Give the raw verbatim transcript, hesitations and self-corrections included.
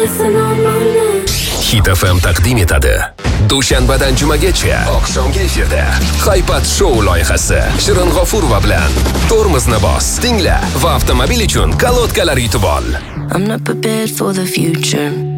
Hit F M taqdim etadi. Dushanbadan jumagacha oqshomgi efirda Haypat Show loyihasi Shirin G'ofurova bilan Tormozni bos, tingla va avtomobil uchun kolodkalar yutib ol. I'm not prepared for the future.